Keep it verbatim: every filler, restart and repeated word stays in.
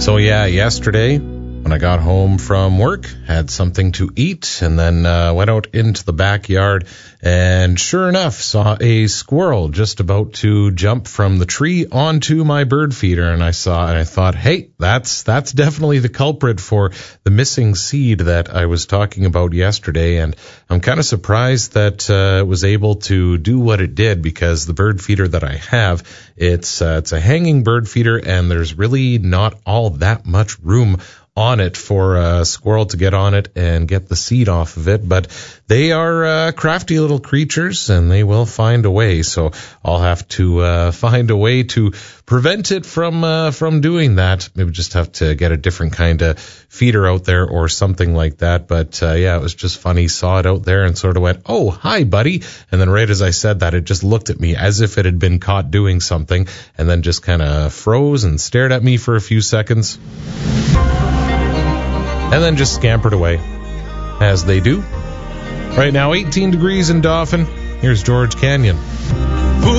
So yeah, yesterday when I got home from work, had something to eat, and then uh, went out into the backyard, and sure enough, saw a squirrel just about to jump from the tree onto my bird feeder, and I saw and I thought, hey, that's that's definitely the culprit for the missing seed that I was talking about yesterday, and I'm kind of surprised that uh, it was able to do what it did, because the bird feeder that I have, it's uh, it's a hanging bird feeder, and there's really not all that much room on it for a squirrel to get on it and get the seed off of it. But they are uh, crafty little creatures, and they will find a way. So I'll have to uh, find a way to prevent it from uh, from doing that. Maybe just have to get a different kind of feeder out there or something like that. But uh, yeah, it was just funny. Saw it out there and sort of went, oh, hi, buddy. And then right as I said that, it just looked at me as if it had been caught doing something, and then just kind of froze and stared at me for a few seconds. And then just scampered away, as they do. Right now, eighteen degrees in Dauphin. Here's George Canyon.